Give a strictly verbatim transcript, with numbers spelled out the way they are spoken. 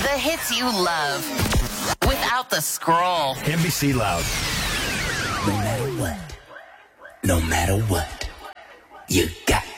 The hits you love without the scroll. N B C Loud. No matter what, no matter what, you